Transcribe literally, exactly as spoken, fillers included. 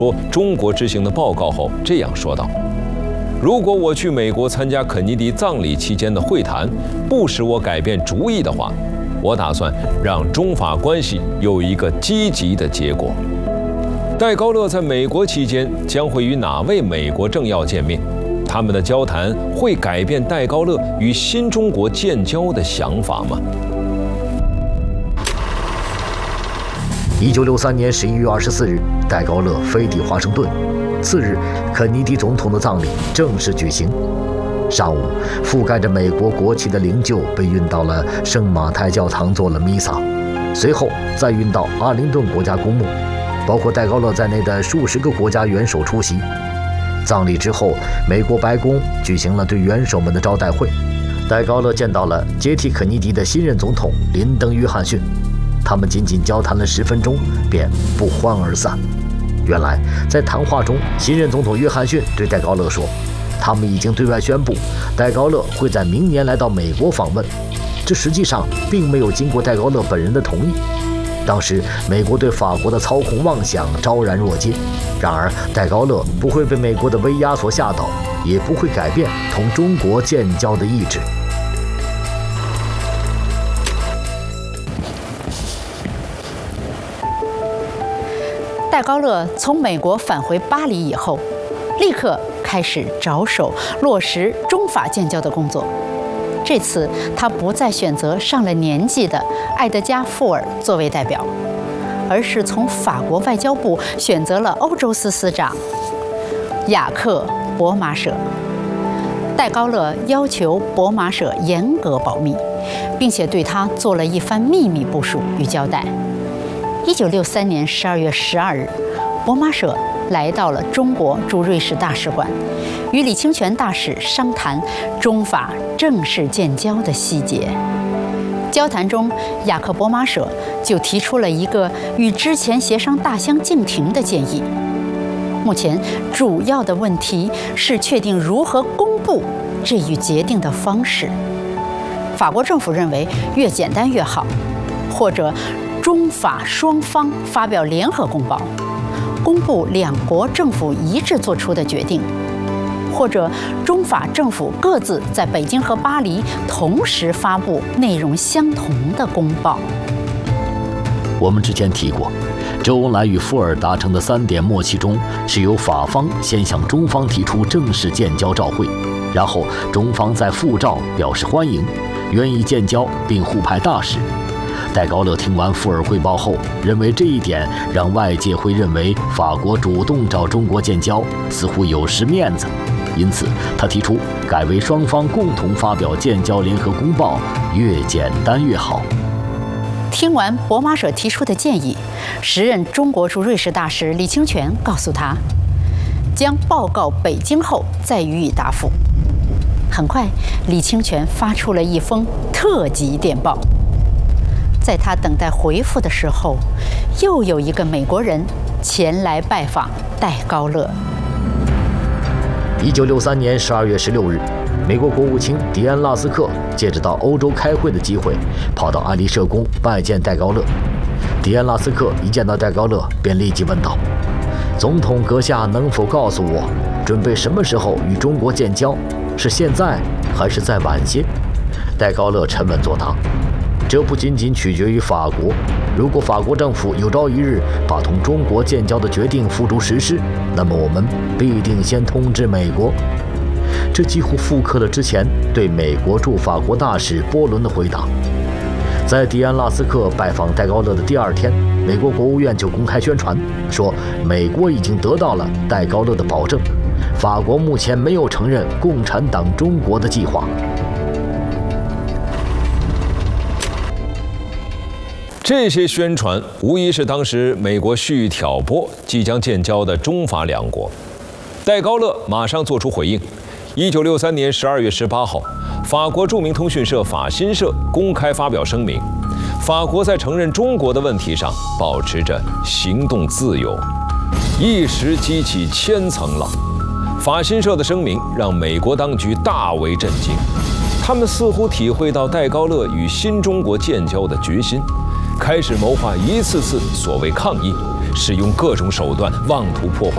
说中国之行的报告后，这样说道：“如果我去美国参加肯尼迪葬礼期间的会谈，不使我改变主意的话，我打算让中法关系有一个积极的结果。”戴高乐在美国期间将会与哪位美国政要见面？他们的交谈会改变戴高乐与新中国建交的想法吗？ 一九六三年十一月二十四日，戴高乐飞抵华盛顿。次日，肯尼迪总统的葬礼正式举行。上午，覆盖着美国国旗的灵柩被运到了圣马太教堂做了弥撒，随后再运到阿灵顿国家公墓。包括戴高乐在内的数十个国家元首出席。葬礼之后，美国白宫举行了对元首们的招待会。戴高乐见到了接替肯尼迪的新任总统林登·约翰逊，他们仅仅交谈了十分钟，便不欢而散。原来，在谈话中，新任总统约翰逊对戴高乐说，他们已经对外宣布，戴高乐会在明年来到美国访问。这实际上并没有经过戴高乐本人的同意。当时，美国对法国的操控妄想昭然若揭。然而，戴高乐不会被美国的威压所吓倒，也不会改变同中国建交的意志。 戴高乐从美国返回巴黎以后，立刻开始着手落实中法建交的工作。这次他不再选择上了年纪的埃德加·富尔作为代表，而是从法国外交部选择了欧洲司司长雅克·博马舍。戴高乐要求博马舍严格保密，并且对他做了一番秘密部署与交代。一九六三年十二月十二日，博马舍来到了中国驻瑞士大使馆，与李清泉大使商谈中法正式建交的细节。交谈中，雅克·博马舍就提出了一个与之前协商大相径庭的建议。目前主要的问题是确定如何公布这一决定的方式。法国政府认为越简单越好，或者中法双方发表联合公报，公布两国政府一致做出的决定，或者中法政府各自在北京和巴黎同时发布内容相同的公报。 我们之前提过，周恩来与富尔达成的三点默契中，是由法方先向中方提出正式建交照会，然后中方再复照表示欢迎，愿意建交并互派大使。戴高乐听完富尔汇报后，认为这一点让外界会认为法国主动找中国建交，似乎有失面子，因此他提出改为双方共同发表建交联合公报，越简单越好。 听完博马舍提出的建议，时任中国驻瑞士大使李清泉告诉他，将报告北京后再予以答复。很快，李清泉发出了一封特级电报。在他等待回复的时候，又有一个美国人前来拜访戴高乐。 一九六三年十二月十六日，美国国务卿迪安·拉斯克借着到欧洲开会的机会，跑到爱丽舍宫拜见戴高乐。迪安·拉斯克一见到戴高乐，便立即问道：“总统阁下能否告诉我，准备什么时候与中国建交？是现在还是再晚些？”戴高乐沉稳作答：“这不仅仅取决于法国，如果法国政府有朝一日把同中国建交的决定付诸实施，那么我们必定先通知美国。”这几乎复刻了之前对美国驻法国大使波伦的回答。在迪安·拉斯克拜访戴高乐的第二天，美国国务院就公开宣传说，美国已经得到了戴高乐的保证，法国目前没有承认共产党中国的计划。 这些宣传无疑是当时美国蓄意挑拨即将建交的中法两国。戴高乐马上作出回应。一九六三年十二月十八号，法国著名通讯社法新社公开发表声明，法国在承认中国的问题上保持着行动自由，一时激起千层浪。法新社的声明让美国当局大为震惊，他们似乎体会到戴高乐与新中国建交的决心，开始谋划一次次所谓抗议，使用各种手段妄图破坏